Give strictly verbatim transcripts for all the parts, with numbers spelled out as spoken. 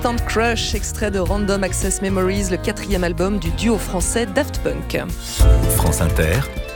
Instant Crush, extrait de Random Access Memories, le quatrième album du duo français Daft Punk. France Inter,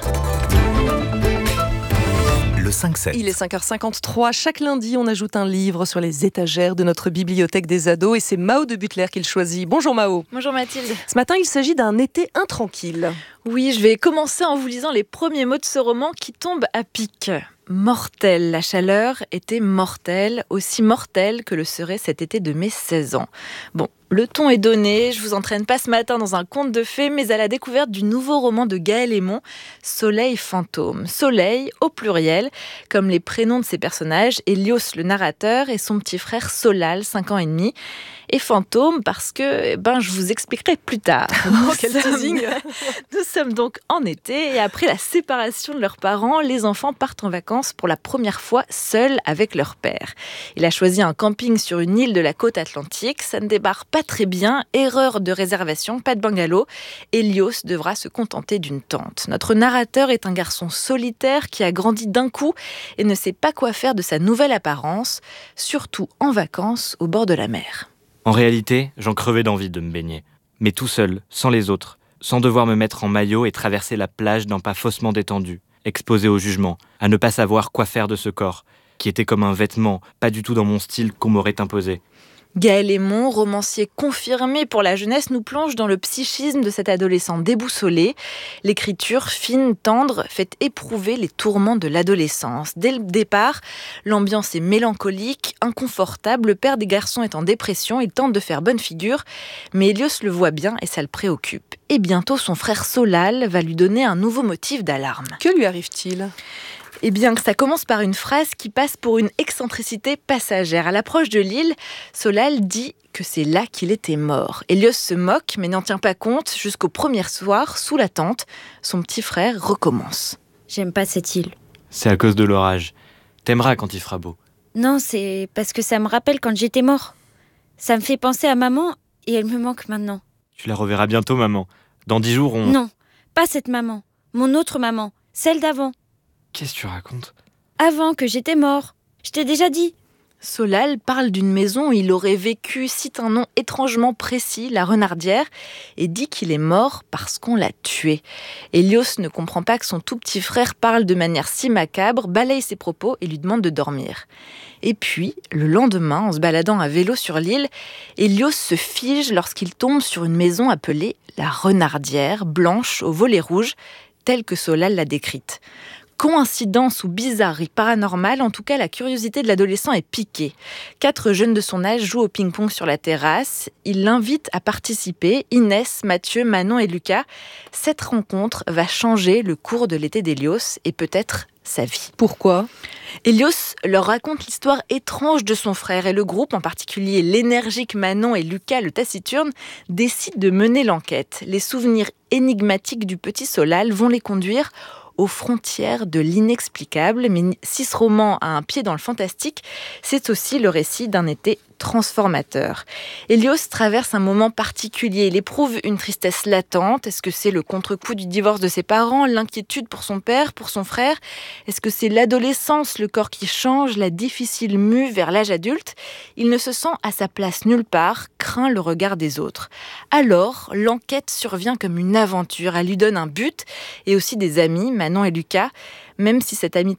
le cinq sept. Il est cinq heures cinquante-trois. Chaque lundi, on ajoute un livre sur les étagères de notre bibliothèque des ados et c'est Mao de Butler qui le choisit. Bonjour Mao. Bonjour Mathilde. Ce matin, il s'agit d'un été intranquille. Oui, je vais commencer en vous lisant les premiers mots de ce roman qui tombe à pic. Mortel, la chaleur était mortelle, aussi mortelle que le serait cet été de mes seize ans. Bon, le ton est donné, je vous entraîne pas ce matin dans un conte de fées, mais à la découverte du nouveau roman de Gaël Aymon, Soleil fantôme. Soleil au pluriel, comme les prénoms de ses personnages, Hélios le narrateur et son petit frère Solal, cinq ans et demi. Et fantôme parce que, eh ben, je vous expliquerai plus tard. Oh, quel teasing. Nous sommes donc en été et après la séparation de leurs parents, les enfants partent en vacances pour la première fois seuls avec leur père. Il a choisi un camping sur une île de la côte atlantique. Ça ne débarre pas très bien. Erreur de réservation, pas de bungalow. Hélios devra se contenter d'une tente. Notre narrateur est un garçon solitaire qui a grandi d'un coup et ne sait pas quoi faire de sa nouvelle apparence, surtout en vacances au bord de la mer. En réalité, j'en crevais d'envie de me baigner. Mais tout seul, sans les autres, sans devoir me mettre en maillot et traverser la plage d'un pas faussement détendu, exposé au jugement, à ne pas savoir quoi faire de ce corps, qui était comme un vêtement, pas du tout dans mon style qu'on m'aurait imposé. Gaël Aymon, romancier confirmé pour la jeunesse, nous plonge dans le psychisme de cet adolescent déboussolé. L'écriture fine, tendre, fait éprouver les tourments de l'adolescence. Dès le départ, l'ambiance est mélancolique, inconfortable. Le père des garçons est en dépression, il tente de faire bonne figure, mais Hélios le voit bien et ça le préoccupe. Et bientôt, son frère Solal va lui donner un nouveau motif d'alarme. Que lui arrive-t-il ? Eh bien, ça commence par une phrase qui passe pour une excentricité passagère. À l'approche de l'île, Solal dit que c'est là qu'il était mort. Hélios se moque, mais n'en tient pas compte. Jusqu'au premier soir, sous la tente, son petit frère recommence. J'aime pas cette île. C'est à cause de l'orage. T'aimeras quand il fera beau. Non, c'est parce que ça me rappelle quand j'étais mort. Ça me fait penser à maman et elle me manque maintenant. Tu la reverras bientôt, maman. Dans dix jours, on... Non, pas cette maman. Mon autre maman, celle d'avant. Qu'est-ce que tu racontes ? Avant que j'étais mort. Je t'ai déjà dit. Solal parle d'une maison où il aurait vécu, cite un nom étrangement précis, la Renardière, et dit qu'il est mort parce qu'on l'a tué. Hélios ne comprend pas que son tout petit frère parle de manière si macabre, balaye ses propos et lui demande de dormir. Et puis, le lendemain, en se baladant à vélo sur l'île, Hélios se fige lorsqu'il tombe sur une maison appelée la Renardière, blanche aux volets rouges, telle que Solal l'a décrite. Coïncidence ou bizarrerie paranormale, en tout cas la curiosité de l'adolescent est piquée. Quatre jeunes de son âge jouent au ping-pong sur la terrasse. Il l'invite à participer, Inès, Mathieu, Manon et Lucas. Cette rencontre va changer le cours de l'été d'Hélios et peut-être sa vie. Pourquoi ? Hélios leur raconte l'histoire étrange de son frère et le groupe, en particulier l'énergique Manon et Lucas le taciturne, décide de mener l'enquête. Les souvenirs énigmatiques du petit Solal vont les conduire aux frontières de l'inexplicable. Mais si ce roman a un pied dans le fantastique, c'est aussi le récit d'un été transformateur. Hélios traverse un moment particulier. Il éprouve une tristesse latente. Est-ce que c'est le contre-coup du divorce de ses parents, l'inquiétude pour son père, pour son frère ? Est-ce que c'est l'adolescence, le corps qui change, la difficile mue vers l'âge adulte ? Il ne se sent à sa place nulle part, craint le regard des autres. Alors, l'enquête survient comme une aventure. Elle lui donne un but et aussi des amis, Manon et Lucas. Même si cette amitié